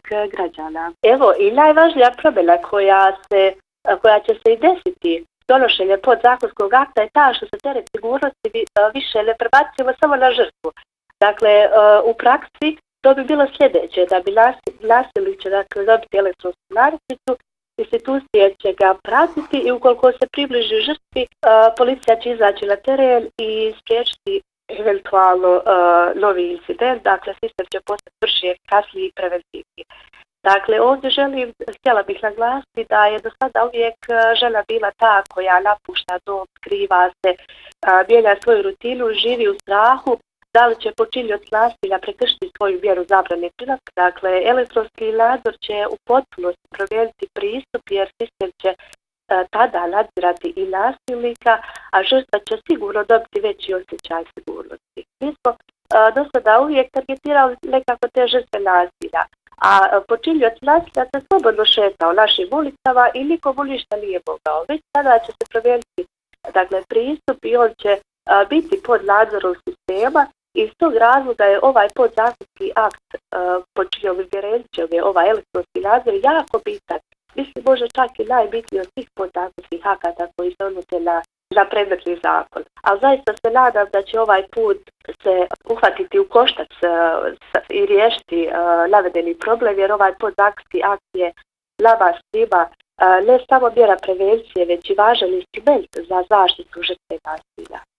građana. Evo i najvažnija promjena koja će se i desiti donošenje podzakonskog akta je ta što se teret sigurnosti više ne prebacujemo samo na žrtvu. Dakle, u praksi to bi bilo sljedeće, da bi nasilnik će dobiti elektronsku narukvicu, institucije će ga pratiti i ukoliko se približi žrtvi, policija će izaći na teren i spriječiti eventualno novi incident, dakle sistem će postati brže, efikasniji i preventivniji. Dakle, ovdje htjela bih naglasiti da je do sada uvijek žena bila ta koja napušta dom, skriva se, mijenja svoju rutinu, živi u strahu, da li će počinioc nasilja prekršiti svoju mjeru zabrane prilaska. Dakle, elektronski nadzor će u potpunosti promijeniti pristup jer sistem će tada nadzirati i nasilnika, a žrtva će sigurno dobiti veći osjećaj sigurnosti. Mi smo do sada uvijek targetirali nekako te žrtve nasilja, a počinioc nasilja se slobodno šetao našim ulicama i nikomu ništa nije mogao. Već sada će se promijeniti pristup i on će biti pod nadzorom sistema. Iz tog razloga je ovaj podzakonski akt pod čijom ingerencijom je ovaj elektronski nadzor jako bitan. Mislim, možda čak i najbitniji od svih podzakonskih akata koji se odnose na predmetni zakon. Ali zaista se nadam da će ovaj put se uhvatiti u koštac i riješiti navedeni problem, jer ovaj podzakonski akt je nama svima ne samo mjera prevencije, već i važan instrument za zaštitu žrtve nasilja.